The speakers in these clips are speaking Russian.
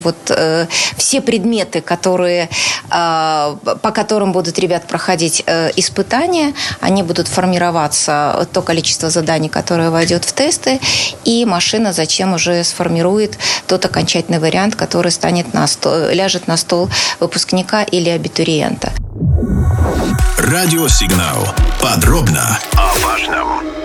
Все предметы, по которым будут ребят проходить испытания, они будут формироваться, то количество заданий, которое войдет в тесты, и машина зачем уже сформирует тот окончательный вариант, который ляжет на стол выпускника или абитуриента. Радиосигнал. Подробно о важном.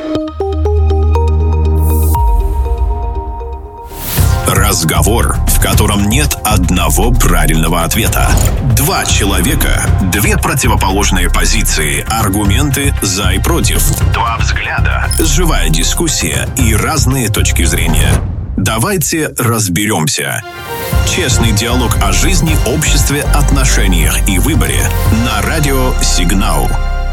Разговор, в котором нет одного правильного ответа. Два человека, две противоположные позиции, аргументы за и против. Два взгляда, живая дискуссия и разные точки зрения. Давайте разберемся. Честный диалог о жизни, обществе, отношениях и выборе на радио «Сигнал».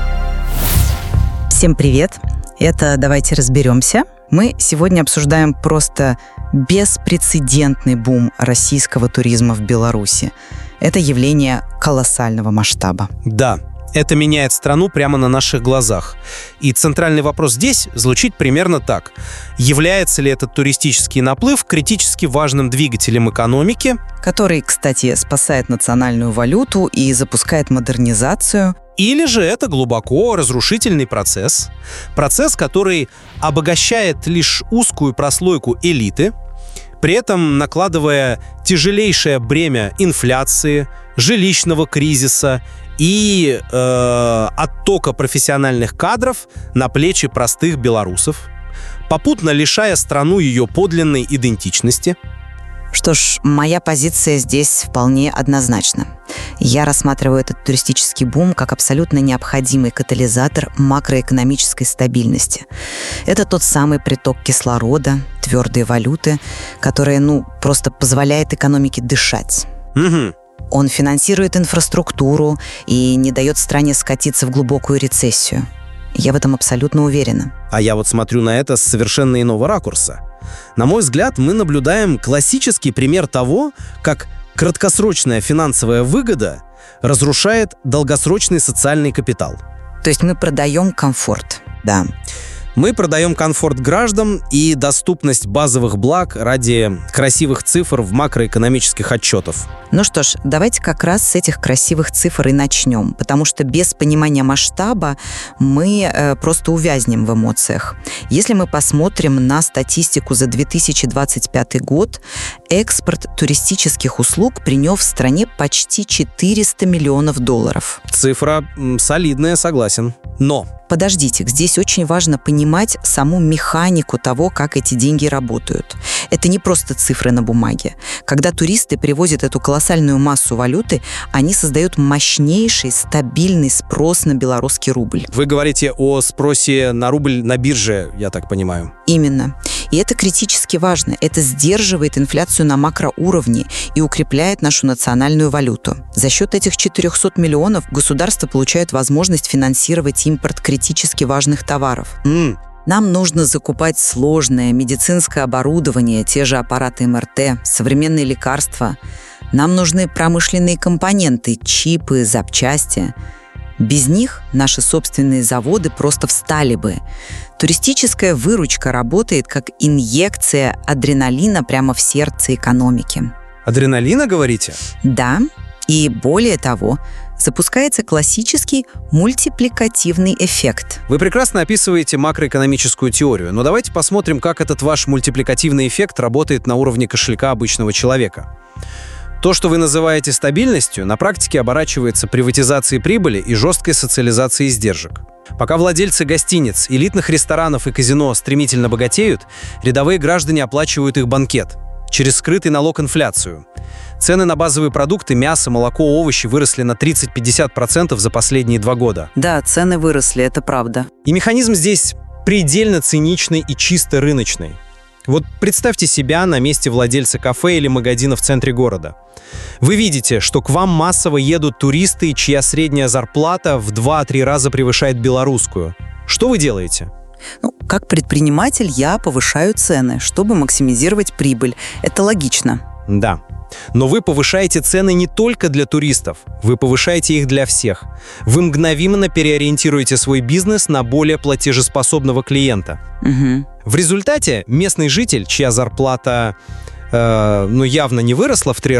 Всем привет! Это «Давайте разберемся». Мы сегодня обсуждаем просто беспрецедентный бум российского туризма в Беларуси. Это явление колоссального масштаба. Да, это меняет страну прямо на наших глазах. И центральный вопрос здесь звучит примерно так. Является ли этот туристический наплыв критически важным двигателем экономики, который, кстати, спасает национальную валюту и запускает модернизацию? Или же это глубоко разрушительный процесс, который обогащает лишь узкую прослойку элиты, при этом накладывая тяжелейшее бремя инфляции, жилищного кризиса и оттока профессиональных кадров на плечи простых белорусов, попутно лишая страну ее подлинной идентичности? Что ж, моя позиция здесь вполне однозначна. Я рассматриваю этот туристический бум как абсолютно необходимый катализатор макроэкономической стабильности. Это тот самый приток кислорода, твердой валюты, которая, просто позволяет экономике дышать. Угу. Он финансирует инфраструктуру и не дает стране скатиться в глубокую рецессию. Я в этом абсолютно уверена. А я смотрю на это с совершенно иного ракурса. На мой взгляд, мы наблюдаем классический пример того, как краткосрочная финансовая выгода разрушает долгосрочный социальный капитал. То есть мы продаем комфорт, да. Мы продаем комфорт граждан и доступность базовых благ ради красивых цифр в макроэкономических отчетах. Ну что ж, давайте как раз с этих красивых цифр и начнем, потому что без понимания масштаба мы просто увязнем в эмоциях. Если мы посмотрим на статистику за 2025 год, экспорт туристических услуг принес в стране почти $400 миллионов. Цифра солидная, согласен. Но подождите, здесь очень важно понимать саму механику того, как эти деньги работают. Это не просто цифры на бумаге. Когда туристы привозят эту колоссальную массу валюты, они создают мощнейший, стабильный спрос на белорусский рубль. Вы говорите о спросе на рубль на бирже, я так понимаю. Именно. И это критически важно. Это сдерживает инфляцию на макроуровне и укрепляет нашу национальную валюту. За счет этих 400 миллионов государство получает возможность финансировать импорт критически важных товаров. Нам нужно закупать сложное медицинское оборудование, те же аппараты МРТ, современные лекарства. Нам нужны промышленные компоненты, чипы, запчасти. Без них наши собственные заводы просто встали бы. Туристическая выручка работает как инъекция адреналина прямо в сердце экономики. Адреналина, говорите? Да, и более того, запускается классический мультипликативный эффект. Вы прекрасно описываете макроэкономическую теорию, но давайте посмотрим, как этот ваш мультипликативный эффект работает на уровне кошелька обычного человека. То, что вы называете стабильностью, на практике оборачивается приватизацией прибыли и жесткой социализацией издержек. Пока владельцы гостиниц, элитных ресторанов и казино стремительно богатеют, рядовые граждане оплачивают их банкет через скрытый налог инфляцию. Цены на базовые продукты, мясо, молоко, овощи выросли на 30-50% за последние 2 года. Да, цены выросли, это правда. И механизм здесь предельно циничный и чисто рыночный. Вот представьте себя на месте владельца кафе или магазина в центре города. Вы видите, что к вам массово едут туристы, чья средняя зарплата в 2-3 раза превышает белорусскую. Что вы делаете? Как предприниматель я повышаю цены, чтобы максимизировать прибыль. Это логично. Да. Но вы повышаете цены не только для туристов, вы повышаете их для всех. Вы мгновенно переориентируете свой бизнес на более платежеспособного клиента. Угу. В результате местный житель, чья зарплата явно не выросла в 3